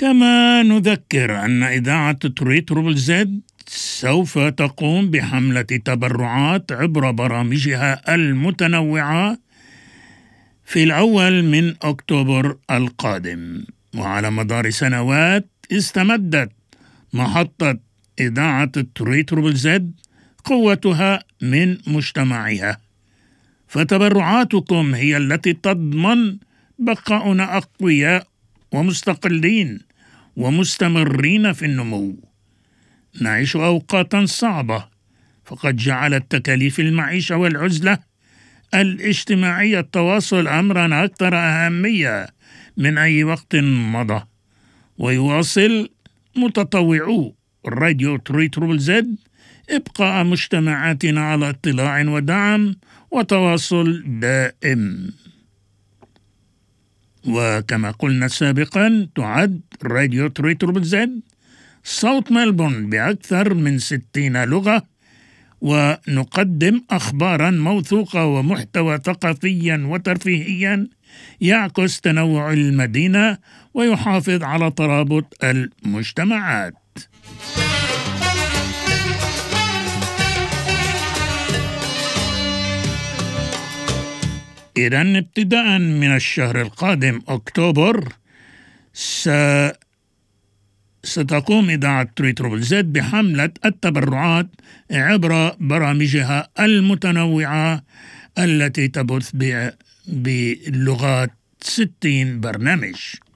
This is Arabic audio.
كما نذكر أن إذاعة ترويتروبل زد سوف تقوم بحملة تبرعات عبر برامجها المتنوعة في الأول من أكتوبر القادم. وعلى مدار سنوات استمدت محطة إذاعة ترويتروبل زد قوتها من مجتمعها، فتبرعاتكم هي التي تضمن بقاؤنا أقوياء ومستقلين ومستمرين في النمو. نعيش أوقاتا صعبة، فقد جعلت تكاليف المعيشة والعزلة الاجتماعية التواصل أمرا أكثر أهمية من أي وقت مضى. ويواصل متطوعو راديو ترويتروبل زد إبقاء مجتمعاتنا على اطلاع ودعم وتواصل دائم. وكما قلنا سابقا، تعد راديو ترويتروبل زد صوت ملبورن بأكثر من 60 لغة، ونقدم أخبارا موثوقة ومحتوى ثقافيا وترفيهيا يعكس تنوع المدينة ويحافظ على ترابط المجتمعات. إذن ابتداء من الشهر القادم أكتوبر ستقوم إذاعة ترويتروبل زد بحملة التبرعات عبر برامجها المتنوعة التي تبث بلغات 60 برنامج.